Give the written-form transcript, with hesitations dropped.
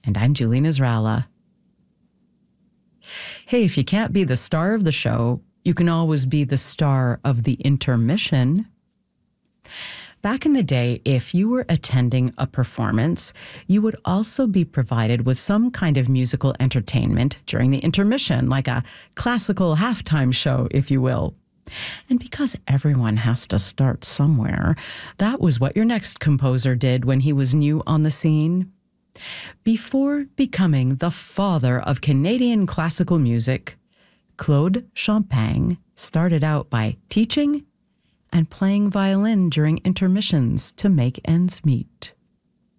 And I'm Julie Nasrallah. Hey, if you can't be the star of the show, you can always be the star of the intermission. Back in the day, if you were attending a performance, you would also be provided with some kind of musical entertainment during the intermission, like a classical halftime show, if you will. And because everyone has to start somewhere, that was what your next composer did when he was new on the scene. Before becoming the father of Canadian classical music, Claude Champagne started out by teaching and playing violin during intermissions to make ends meet.